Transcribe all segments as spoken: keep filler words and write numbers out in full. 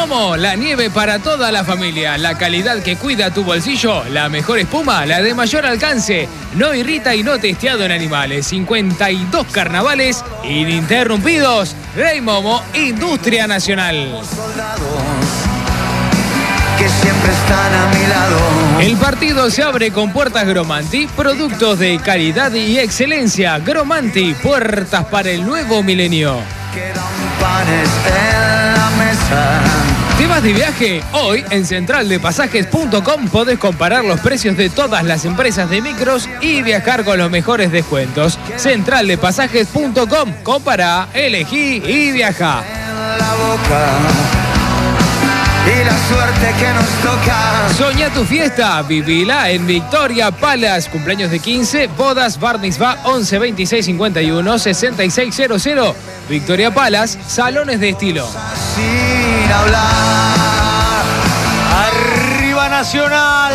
Momo, la nieve para toda la familia. La calidad que cuida tu bolsillo. La mejor espuma, la de mayor alcance. No irrita y no testeado en animales. cincuenta y dos carnavales ininterrumpidos. Rey Momo, Industria Nacional. Que siempre están a mi lado. El partido se abre con Puertas Gromanti, productos de calidad y excelencia. Gromanti, puertas para el nuevo milenio. Quedan panes en la mesa. ¿Te vas de viaje? Hoy en central de pasajes punto com podés comparar los precios de todas las empresas de micros y viajar con los mejores descuentos. central de pasajes punto com. Compara, elegí y viaja. En la boca. Y la suerte que nos toca. Soñá tu fiesta, vivila en Victoria Palace. Cumpleaños de quince, bodas, bar mitzvah, once veintiséis cincuenta y uno sesenta y seis cero cero. Victoria Palace, salones de estilo. Sin hablar. Arriba Nacional.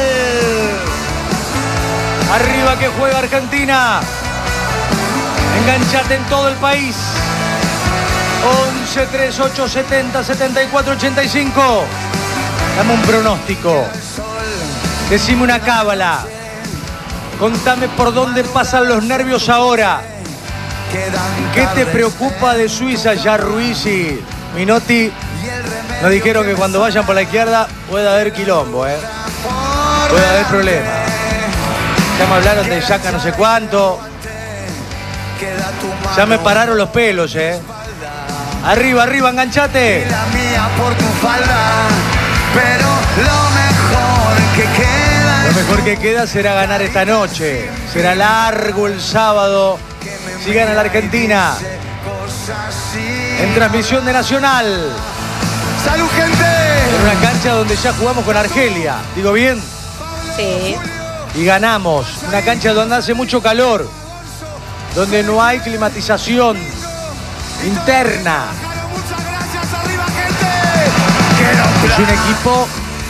Arriba que juega Argentina. Enganchate en todo el país. once, treinta y ocho, setenta, setenta y cuatro, ochenta y cinco. Dame un pronóstico. Decime una cábala. Contame por dónde pasan los nervios ahora. ¿Qué te preocupa de Suiza? Ya Ruiz y Minotti nos dijeron que cuando vayan por la izquierda puede haber quilombo, ¿eh? Puede haber problema. Ya me hablaron de Yaka no sé cuánto. Ya me pararon los pelos, ¿eh? Arriba, arriba, enganchate. La mía por tu falda, pero lo mejor que queda. Lo mejor que queda será ganar esta noche. Será largo el sábado. Si gana la Argentina. En transmisión de Nacional. ¡Salud, gente! En una cancha donde ya jugamos con Argelia. ¿Digo bien? Sí. Y ganamos. Una cancha donde hace mucho calor. Donde no hay climatización interna. Es un equipo,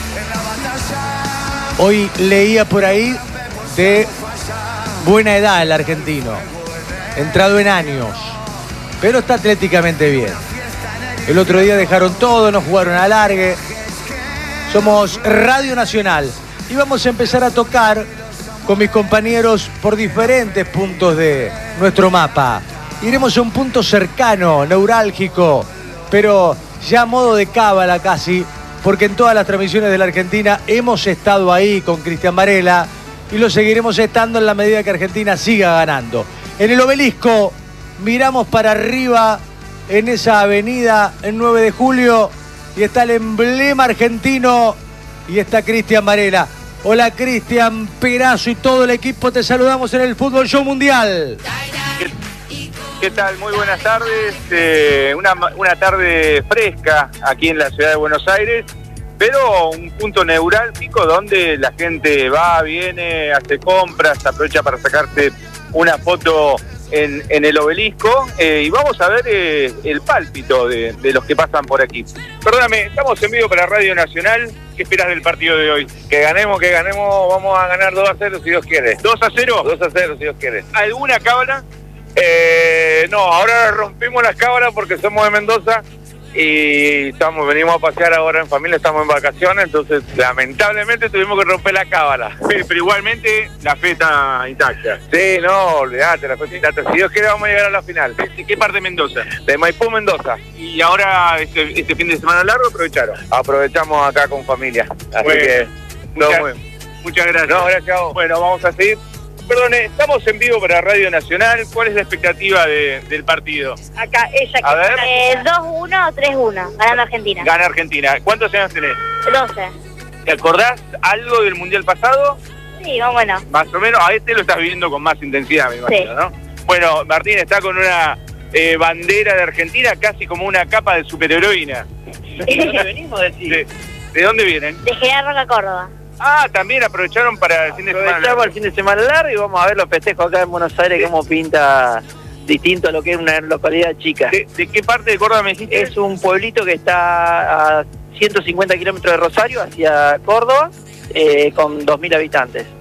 hoy leía por ahí, de buena edad el argentino, entrado en años, pero está atléticamente bien. El otro día dejaron todo, nos jugaron a largue. Somos Radio Nacional y vamos a empezar a tocar con mis compañeros por diferentes puntos de nuestro mapa. Iremos a un punto cercano, neurálgico, pero ya a modo de cábala casi, porque en todas las transmisiones de la Argentina hemos estado ahí con Cristian Varela y lo seguiremos estando en la medida que Argentina siga ganando. En el Obelisco miramos para arriba en esa avenida en nueve de julio y está el emblema argentino y está Cristian Varela. Hola Cristian, Perazo y todo el equipo, te saludamos en el Fútbol Show Mundial. ¿Qué tal? Muy buenas tardes. Eh, una, una tarde fresca aquí en la ciudad de Buenos Aires, pero un punto neurálgico donde la gente va, viene, hace compras, aprovecha para sacarse una foto en, en el Obelisco eh, y vamos a ver eh, el pálpito de, de los que pasan por aquí. Perdóname, estamos en vivo para Radio Nacional. ¿Qué esperas del partido de hoy? Que ganemos, que ganemos, vamos a ganar dos a cero si Dios quiere. ¿dos a cero? dos a cero si Dios quiere. ¿Alguna cábala? Eh, no, ahora rompimos las cábalas porque somos de Mendoza y estamos, venimos a pasear ahora en familia, estamos en vacaciones, entonces lamentablemente tuvimos que romper la cábala. Pero igualmente la fe está intacta. Sí, no, olvidate, la fe está intacta. Si Dios quiere vamos a llegar a la final. ¿De qué parte de Mendoza? De Maipú, Mendoza. Y ahora este, este fin de semana largo aprovecharon. Aprovechamos acá con familia, así bueno, que no, muchas, muy... muchas gracias. No, gracias a vos. Bueno, vamos a seguir. Perdone, estamos en vivo para Radio Nacional. ¿Cuál es la expectativa de, del partido? Acá, ella A ver. eh, dos uno o tres uno, ganando Argentina. Gana Argentina. ¿Cuántos años tenés? doce. ¿Te acordás algo del Mundial pasado? Sí, vamos, bueno. Más o menos, a este lo estás viviendo con más intensidad, me imagino, Sí. ¿no? Bueno, Martín está con una eh, bandera de Argentina, casi como una capa de superheroína. ¿De dónde venimos, decís? ¿De, ¿De dónde vienen? De General Roca, Córdoba. Ah, también aprovecharon para el fin de semana. Aprovechamos el fin de semana largo y vamos a ver los festejos acá en Buenos Aires, cómo pinta distinto a lo que es una localidad chica. ¿De, de qué parte de Córdoba me dijiste? Es un pueblito que está a ciento cincuenta kilómetros de Rosario, hacia Córdoba, eh, con dos mil habitantes.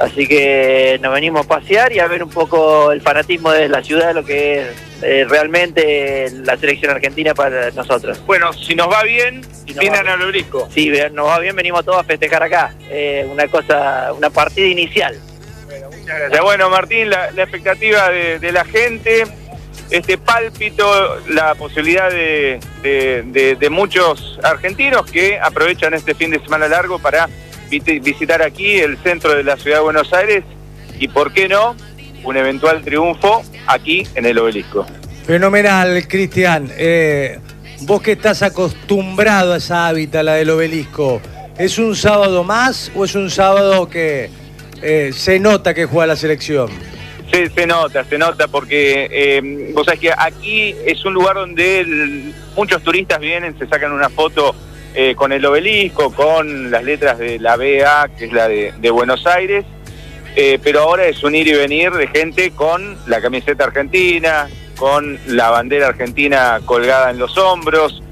Así que nos venimos a pasear y a ver un poco el fanatismo de la ciudad, lo que es eh, realmente la selección argentina para nosotros. Bueno, si nos va bien, si vienen al Obelisco. Sí, nos va bien, venimos todos a festejar acá. Eh, una cosa, una partida inicial. Bueno, muchas gracias. Bueno, Martín, la, la expectativa de, de la gente, este pálpito, la posibilidad de, de, de, de muchos argentinos que aprovechan este fin de semana largo para visitar aquí el centro de la ciudad de Buenos Aires y, ¿por qué no?, un eventual triunfo aquí en el Obelisco. Fenomenal, Cristian. Eh, vos que estás acostumbrado a esa hábitat, la del Obelisco, ¿es un sábado más o es un sábado que eh, se nota que juega la selección? Se, se nota, se nota porque eh, vos sabés que aquí es un lugar donde el, muchos turistas vienen, se sacan una foto Eh, con el Obelisco, con las letras de la B A, que es la de, de Buenos Aires, eh, pero ahora es un ir y venir de gente con la camiseta argentina, con la bandera argentina colgada en los hombros.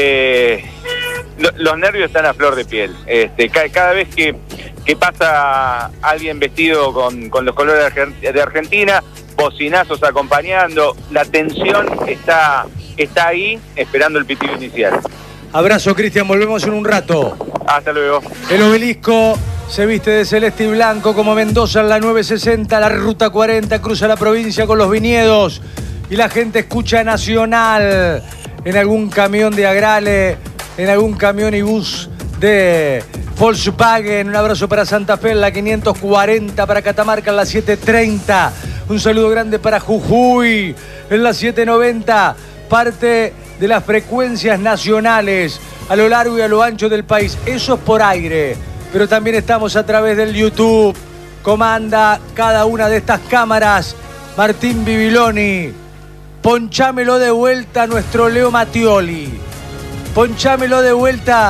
Eh, lo, los nervios están a flor de piel. Este, cada, cada vez que, que pasa alguien vestido con, con los colores de Argentina, bocinazos acompañando, la tensión está, está ahí esperando el pitido inicial. Abrazo, Cristian, volvemos en un rato. Hasta luego. El Obelisco se viste de celeste y blanco como Mendoza en la nueve sesenta, la ruta cuarenta, cruza la provincia con los viñedos y la gente escucha Nacional en algún camión de Agrale, en algún camión y bus de Volkswagen. Un abrazo para Santa Fe en la quinientos cuarenta, para Catamarca en la setecientos treinta. Un saludo grande para Jujuy en la setecientos noventa, parte de las frecuencias nacionales a lo largo y a lo ancho del país. Eso es por aire, pero también estamos a través del YouTube. Comanda cada una de estas cámaras Martín Bibiloni. Ponchámelo de vuelta a nuestro Leo Mattioli. Ponchámelo de vuelta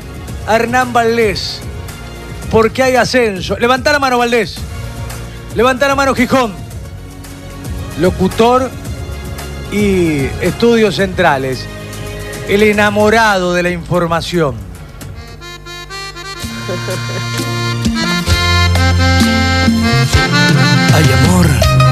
a Hernán Valdés, porque hay ascenso. Levantá la mano, Valdés. Levantá la mano, Gijón. Locutor y estudios centrales, el enamorado de la información. Ay, amor.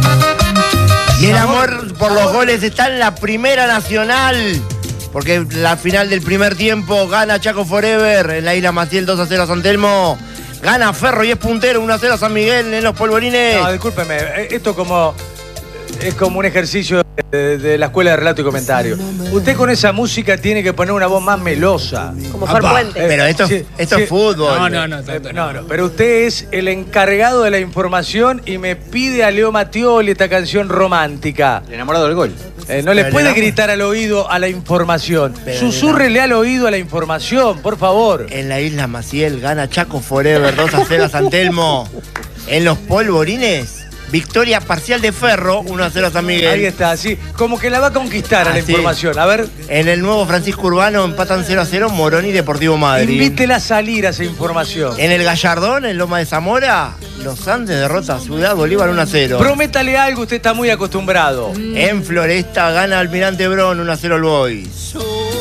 Y el amor por los goles está en la Primera Nacional, porque la final del primer tiempo gana Chaco Forever en la Isla Maciel dos a cero a San Telmo. Gana Ferro y es puntero uno a cero a San Miguel en los Polvorines. No, discúlpeme, esto como es como un ejercicio de, de la escuela de relato y comentario. Usted con esa música tiene que poner una voz más melosa. Como Juan Puente. Pero esto, Sí, esto sí. es fútbol. No, no, no, Eh, tanto no, no. no, pero usted es el encargado de la información y me pide a Leo Mattioli esta canción romántica. El enamorado del gol. Eh, no le Pero puede le damos- gritar al oído a la información. Pero Susúrrele al oído a la información, por favor. En la Isla Maciel gana Chaco Forever dos a cero a San Telmo. En los Polvorines, victoria parcial de Ferro uno a cero a San Miguel. Ahí está, así. Como que la va a conquistar a la Así. información. A ver, En el nuevo Francisco Urbano empatan cero a cero Morón y Deportivo Madrid. invítela a salir a esa información. En el Gallardón, en Loma de Zamora, los Andes derrota a Ciudad Bolívar uno a cero. Prométale algo, usted está muy acostumbrado. En Floresta gana Almirante Brón uno a cero el Boys.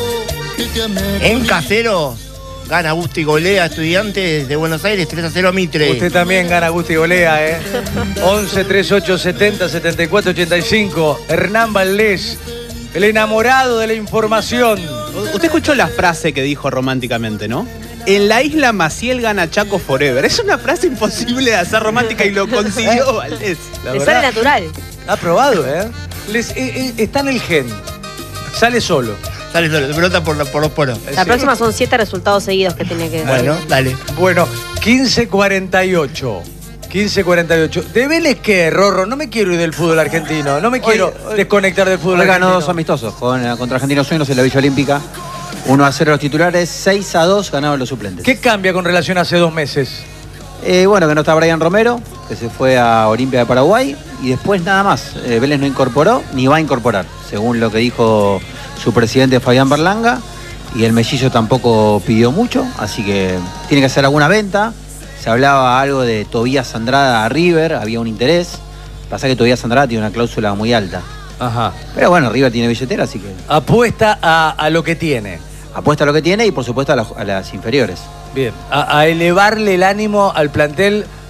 En Caseros gana Gusti Golea Estudiantes de Buenos Aires tres a cero a Mitre. Usted también gana Gusti Golea, ¿eh? once, treinta y ocho, setenta, setenta y cuatro, ochenta y cinco. Hernán Valdés, el enamorado de la información. Usted escuchó la frase que dijo románticamente, ¿no? En la Isla Maciel gana Chaco Forever. Es una frase imposible de hacer romántica y lo consiguió Valdés. La Le verdad, sale natural. ha probado, ¿eh? Les- eh, eh, está en el gen. Sale solo. Sale solo, se pelota por, por los poros. La Sí. próxima son siete resultados seguidos que tiene que... Bueno, dale. Bueno, quince cuarenta y ocho. quince cuarenta y ocho. ¿De Vélez qué, Rorro? No me quiero ir del fútbol argentino. No me quiero hoy- desconectar del fútbol Hoy ganó argentino. dos amistosos con, eh, contra Argentinos Juniors en la Villa Olímpica. uno a cero los titulares, seis a dos ganaron los suplentes. ¿Qué cambia con relación a hace dos meses? Eh, bueno, que no está Brian Romero, que se fue a Olimpia de Paraguay, y después nada más. Eh, Vélez no incorporó ni va a incorporar, según lo que dijo su presidente Fabián Berlanga, y el Mellillo tampoco pidió mucho, así que tiene que hacer alguna venta. Se hablaba algo de Tobías Andrada a River, había un interés. Pasa que Tobías Andrada tiene una cláusula muy alta. Ajá. Pero bueno, River tiene billetera, así que Apuesta a, a lo que tiene. apuesta a lo que tiene y por supuesto a, la- a las inferiores. Bien. A, a elevarle el ánimo al plantel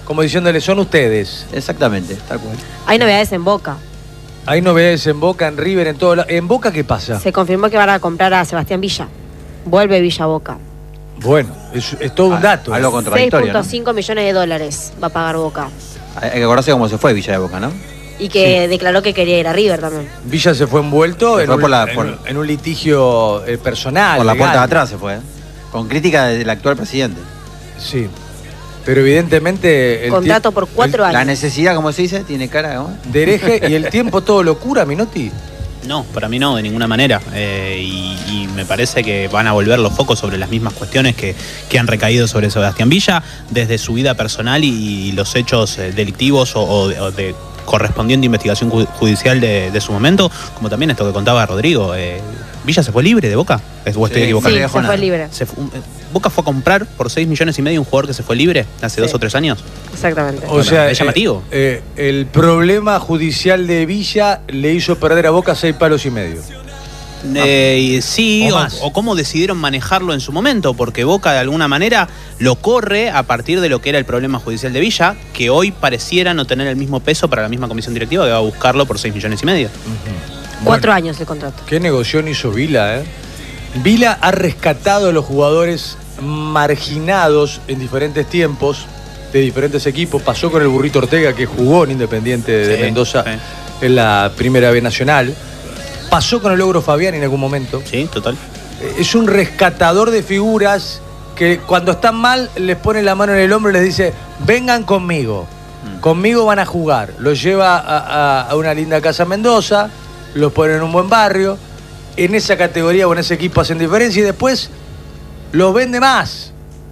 como diciéndole, son ustedes. Exactamente, tal cual. Hay novedades en Boca. Hay novedades en Boca, en River, en todo. ¿En Boca qué pasa? Se confirmó que van a comprar a Sebastián Villa. Vuelve Villa a Boca. Bueno, es, es todo un dato. Algo seis contradictorio, punto ¿no? cinco millones de dólares va a pagar Boca. Hay que acordarse cómo se fue Villa de Boca, ¿no? Y que declaró que quería ir a River también. Villa se fue envuelto Se en, fue un, por la- en por- un- en un litigio eh, personal. Por la legal. puerta de atrás se fue, ¿eh? Con crítica del actual presidente. Sí. Pero evidentemente. El Contrato tie- por cuatro el- años. La necesidad, como se dice, tiene cara, ¿no? De hereje y el tiempo todo lo cura, Minotti. No, para mí no, de ninguna manera. Eh, y, y me parece que van a volver los focos sobre las mismas cuestiones que, que han recaído sobre Sebastián Villa, desde su vida personal y, y los hechos eh, delictivos o, o de, o de correspondiente investigación ju- judicial de, de su momento, como también esto que contaba Rodrigo. Eh, Villa se fue libre de Boca, ¿o estoy Sí, equivocado? Sí, le se dejó fue nada. libre. Se fu- eh, Boca fue a comprar por seis millones y medio un jugador que se fue libre hace Sí. dos o tres años. Exactamente. O Bueno, sea, es llamativo. eh, eh, el problema judicial de Villa le hizo perder a Boca seis palos y medio. Eh, y sí, o o, más. o cómo decidieron manejarlo en su momento, porque Boca de alguna manera lo corre a partir de lo que era el problema judicial de Villa, que hoy pareciera no tener el mismo peso para la misma comisión directiva que va a buscarlo por seis millones y medio. Cuatro años el contrato. Qué negoción hizo Vila, ¿eh? Vila ha rescatado a los jugadores marginados en diferentes tiempos de diferentes equipos. Pasó con el Burrito Ortega, que jugó en Independiente de Sí, Mendoza sí. en la Primera B Nacional. Pasó con el Ogro Fabián en algún momento. Sí, total. Es un rescatador de figuras que cuando están mal les pone la mano en el hombro y les dice, vengan conmigo, conmigo van a jugar. Los lleva a, a- a una linda casa en Mendoza, los pone en un buen barrio, en esa categoría o en ese equipo hacen diferencia y después los vende más.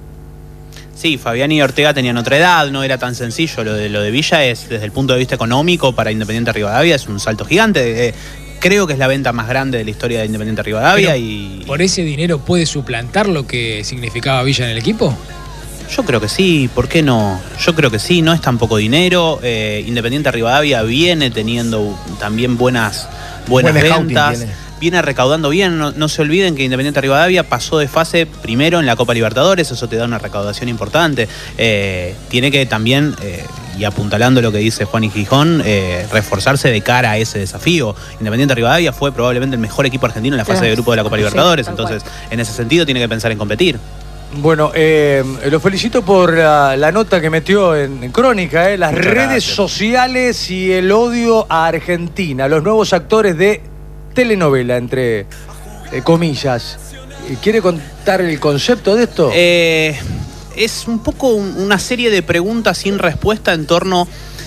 Sí, Fabián y Ortega tenían otra edad, no era tan sencillo. Lo de, lo de Villa es, desde el punto de vista económico, para Independiente Rivadavia, es un salto gigante. Eh, creo que es la venta más grande de la historia de Independiente Rivadavia Pero, y ¿por ese dinero puede suplantar lo que significaba Villa en el equipo? yo creo que sí, ¿por qué no? Yo creo que sí, no es tan poco dinero. Eh, Independiente Rivadavia viene teniendo también buenas, buenas Buen scouting ventas. tiene. Viene recaudando bien, no, no se olviden que Independiente Rivadavia pasó de fase primero en la Copa Libertadores, eso te da una recaudación importante. Eh, tiene que también, eh, y apuntalando lo que dice Juan y Gijón, eh, reforzarse de cara a ese desafío. Independiente Rivadavia fue probablemente el mejor equipo argentino en la fase Sí. de grupo de la Copa Sí, Libertadores, tal entonces en ese sentido tiene que pensar en competir. Bueno, eh, lo felicito por la, la nota que metió en, en Crónica, eh, las Muchas redes gracias. sociales y el odio a Argentina, los nuevos actores de telenovela, entre eh, comillas. ¿Quiere contar el concepto de esto? Eh, es un poco un- una serie de preguntas sin respuesta en torno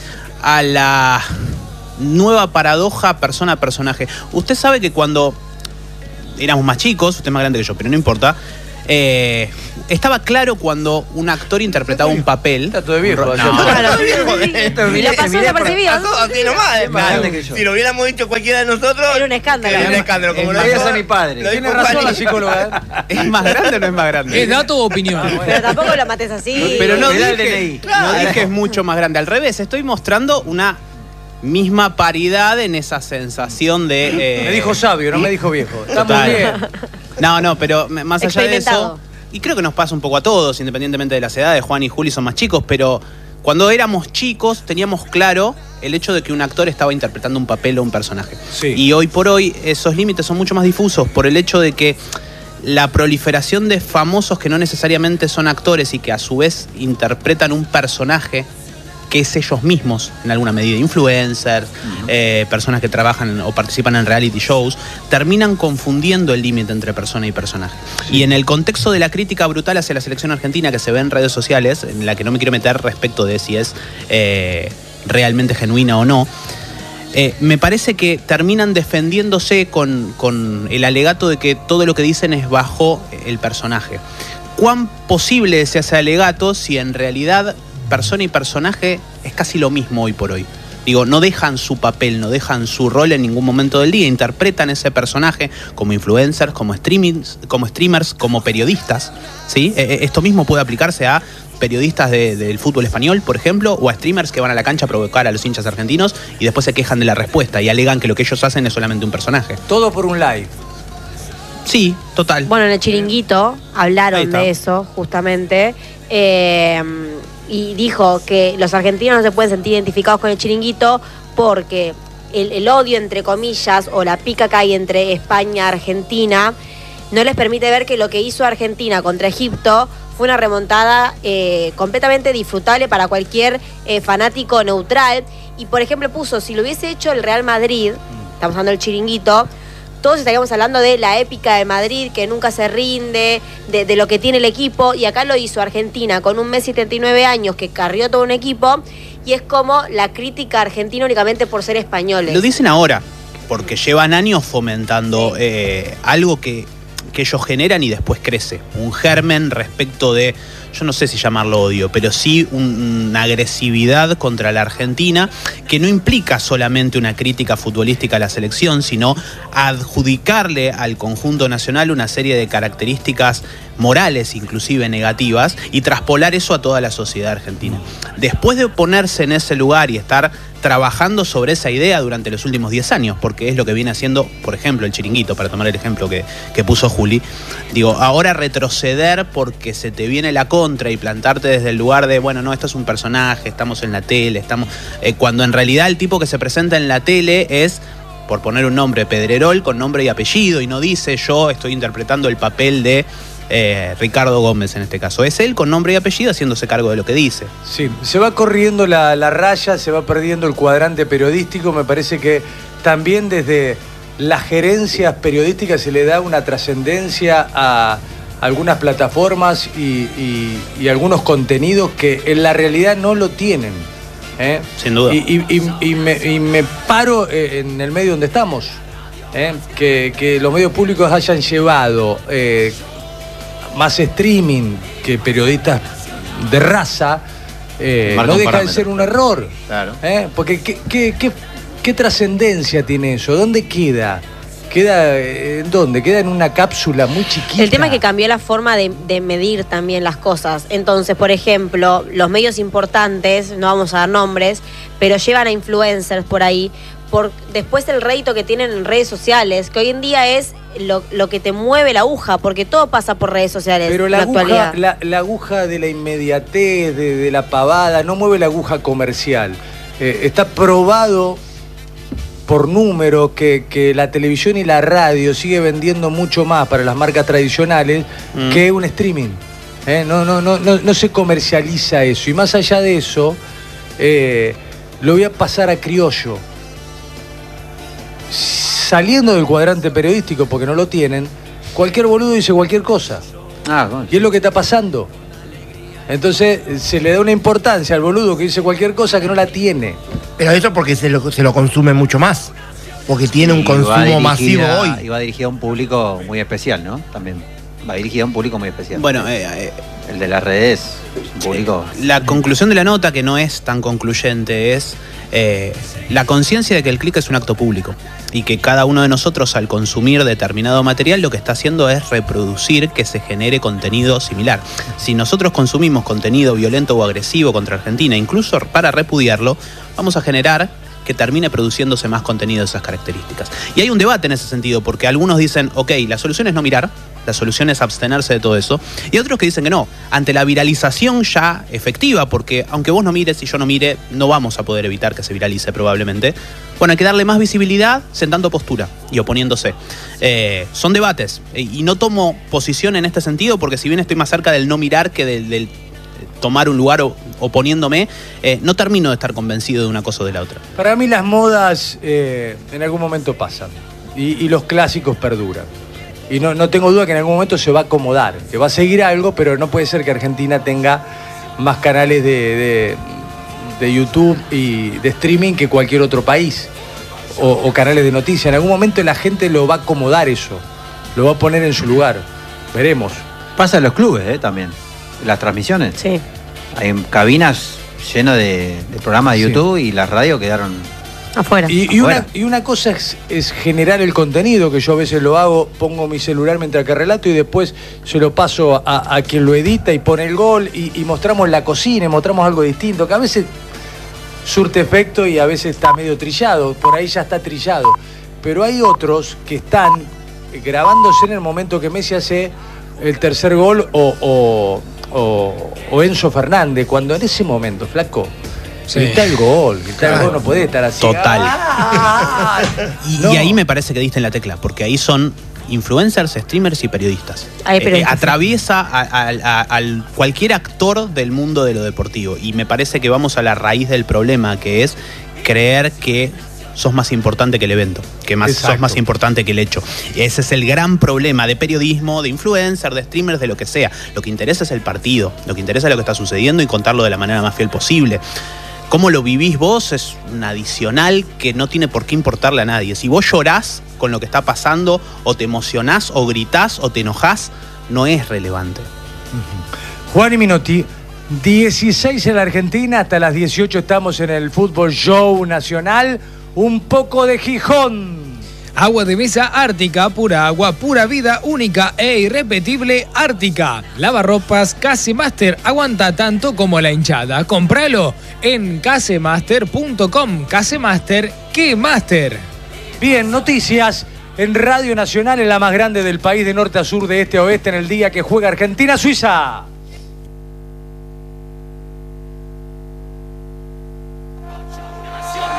a la nueva paradoja persona-personaje. Usted sabe que cuando éramos más chicos, usted es más grande que yo, pero no importa, eh, estaba claro cuando un actor interpretaba un papel. Está todo de viejo. No, o sea, no, Claro, Esto y lo pasó desapercibido. Pasó así nomás, eh, más grande que yo. Si lo hubiéramos dicho cualquiera de nosotros. Era un escándalo. Era un escándalo. Como El lo mayor dijo- es mi padre. lo Tiene dijo razón Juan. la psicóloga. ¿eh? ¿Es más grande o no es más grande? ¿Es dato o opinión? Pero tampoco lo mates así. Pero no Mirá el dije, D N I. no dije es mucho más grande. Al revés, estoy mostrando una misma paridad en esa sensación de... eh, Me dijo sabio, no me dijo viejo. Está muy Total. bien. No, no, pero m- más allá de eso, Experimentado. y creo que nos pasa un poco a todos, independientemente de las edades, Juan y Juli son más chicos, pero cuando éramos chicos teníamos claro el hecho de que un actor estaba interpretando un papel o un personaje. Sí. Y hoy por hoy esos límites son mucho más difusos por el hecho de que la proliferación de famosos que no necesariamente son actores y que a su vez interpretan un personaje que es ellos mismos, en alguna medida, influencers, eh, personas que trabajan o participan en reality shows, terminan confundiendo el límite entre persona y personaje. Y en el contexto de la crítica brutal hacia la selección argentina que se ve en redes sociales, en la que no me quiero meter respecto de si es eh, realmente genuina o no, eh, me parece que terminan defendiéndose con, con el alegato de que todo lo que dicen es bajo el personaje. ¿Cuán posible es ese alegato si en realidad persona y personaje es casi lo mismo hoy por hoy? Digo, no dejan su papel, no dejan su rol en ningún momento del día, interpretan ese personaje como influencers, como streamings, como streamers, como periodistas, ¿sí? Eh, esto mismo puede aplicarse a periodistas de- del fútbol español, por ejemplo, o a streamers que van a la cancha a provocar a los hinchas argentinos y después se quejan de la respuesta y alegan que lo que ellos hacen es solamente un personaje. Todo por un live. Sí, total. Bueno, en el chiringuito Ahí hablaron está. de eso, justamente. Eh, y dijo que los argentinos no se pueden sentir identificados con el Chiringuito porque el, el odio, entre comillas, o la pica que hay entre España y Argentina no les permite ver que lo que hizo Argentina contra Egipto fue una remontada eh, completamente disfrutable para cualquier eh, fanático neutral. Y, por ejemplo, puso, si lo hubiese hecho el Real Madrid, estamos hablando del Chiringuito, todos estaríamos hablando de la épica de Madrid, que nunca se rinde, de, de lo que tiene el equipo, y acá lo hizo Argentina con un Messi de setenta y nueve años que carrió todo un equipo, y es como la crítica argentina únicamente por ser españoles. Lo dicen ahora, porque llevan años fomentando eh, algo que, que ellos generan y después crece. Un germen respecto de, yo no sé si llamarlo odio, pero sí un, una agresividad contra la Argentina que no implica solamente una crítica futbolística a la selección, sino adjudicarle al conjunto nacional una serie de características morales, inclusive negativas, y traspolar eso a toda la sociedad argentina. Después de ponerse en ese lugar y estar trabajando sobre esa idea durante los últimos diez años, porque es lo que viene haciendo, por ejemplo, el Chiringuito, para tomar el ejemplo que, que puso Juli, digo, ahora retroceder porque se te viene la contra y plantarte desde el lugar de, bueno, no, esto es un personaje, estamos en la tele, estamos eh, cuando en realidad el tipo que se presenta en la tele es, por poner un nombre, Pedrerol, con nombre y apellido, y no dice yo estoy interpretando el papel de Eh, Ricardo Gómez en este caso. Es él con nombre y apellido haciéndose cargo de lo que dice. Sí, se va corriendo la, la raya, se va perdiendo el cuadrante periodístico. Me parece que también desde las gerencias periodísticas se le da una trascendencia a algunas plataformas y, y, y algunos contenidos que en la realidad no lo tienen. ¿eh? Sin duda. Y, y, y, y, me, y me paro en el medio donde estamos. ¿eh? Que, que los medios públicos hayan llevado Eh, más streaming que periodistas de raza, eh, no deja de ser un error. Claro. ¿eh? Porque ¿qué, qué, qué, qué trascendencia tiene eso? ¿Dónde queda? ¿Queda en dónde? Queda en una cápsula muy chiquita. El tema es que cambió la forma de, de medir también las cosas. Entonces, por ejemplo, los medios importantes, no vamos a dar nombres, pero llevan a influencers por ahí, por después el rédito que tienen en redes sociales, que hoy en día es Lo, lo que te mueve la aguja, porque todo pasa por redes sociales. Pero la, en la aguja, actualidad. La, la aguja de la inmediatez, de, de la pavada, no mueve la aguja comercial. Eh, está probado por número que, que la televisión y la radio sigue vendiendo mucho más para las marcas tradicionales mm. que un streaming. Eh, no, no, no, no, no se comercializa eso. Y más allá de eso, eh, lo voy a pasar a criollo. Saliendo del cuadrante periodístico, porque no lo tienen, cualquier boludo dice cualquier cosa. Ah, bueno. Y es lo que está pasando. Entonces se le da una importancia al boludo que dice cualquier cosa que no la tiene. Pero eso porque se lo, se lo consume mucho más. Porque tiene un consumo masivo hoy. Y va dirigido a un público muy especial, ¿no? También. Va dirigido a un público muy especial. Bueno, eh, eh, el de las redes, un público. La conclusión de la nota, que no es tan concluyente, es eh, la conciencia de que el clic es un acto público y que cada uno de nosotros, al consumir determinado material, lo que está haciendo es reproducir que se genere contenido similar. Si nosotros consumimos contenido violento o agresivo contra Argentina, incluso para repudiarlo, vamos a generar que termine produciéndose más contenido de esas características. Y hay un debate en ese sentido, porque algunos dicen, ok, la solución es no mirar, la solución es abstenerse de todo eso, y otros que dicen que no, ante la viralización ya efectiva, porque aunque vos no mires y yo no mire, no vamos a poder evitar que se viralice probablemente, bueno, hay que darle más visibilidad sentando postura y oponiéndose. Eh, son debates, y no tomo posición en este sentido, porque si bien estoy más cerca del no mirar que del, del tomar un lugar oponiéndome, eh, no termino de estar convencido de una cosa o de la otra. Para mí las modas eh, en algún momento pasan y, y los clásicos perduran. Y no, no tengo duda que en algún momento se va a acomodar, que va a seguir algo, pero no puede ser que Argentina tenga más canales de, de, de YouTube y de streaming que cualquier otro país, o, o canales de noticias. En algún momento la gente lo va a acomodar eso, lo va a poner en su lugar. Veremos. Pasa en los clubes, ¿eh? También. Las transmisiones. Sí. Hay cabinas llenas de, de programas de YouTube, sí. Y las radios quedaron afuera. Y, y, una, y una cosa es, es generar el contenido, que yo a veces lo hago, pongo mi celular mientras que relato y después se lo paso a, a quien lo edita y pone el gol y, y mostramos la cocina y mostramos algo distinto, que a veces surte efecto y a veces está medio trillado, por ahí ya está trillado. Pero hay otros que están grabándose en el momento que Messi hace el tercer gol o, o, o, o Enzo Fernández, cuando en ese momento, flaco, Sí. grita el gol, grita el gol, no puede estar así. Total. ¡Ah! Y, No. y ahí me parece que diste en la tecla, porque ahí son influencers, streamers y periodistas. Hay periodistas, Eh, atraviesa a, a- a- al cualquier actor del mundo de lo deportivo. Y me parece que vamos a la raíz del problema, que es creer que sos más importante que el evento, que más, Exacto. sos más importante que el hecho. Ese es el gran problema de periodismo, de influencer, de streamers, de lo que sea. Lo que interesa es el partido, lo que interesa es lo que está sucediendo y contarlo de la manera más fiel posible. Cómo lo vivís vos es un adicional que no tiene por qué importarle a nadie. Si vos llorás con lo que está pasando, o te emocionás, o gritás, o te enojás, no es relevante. Juan y Minotti, dieciséis en la Argentina, hasta las dieciocho estamos en el Fútbol Show Nacional. Un poco de Gijón. Agua de mesa Ártica, pura agua, pura vida, única e irrepetible Ártica. Lavarropas Casemaster, aguanta tanto como la hinchada. Compralo en casemaster punto com. Casemaster, ¿qué master? Bien, noticias en Radio Nacional, en la más grande del país, de norte a sur, de este a oeste, en el día que juega Argentina-Suiza.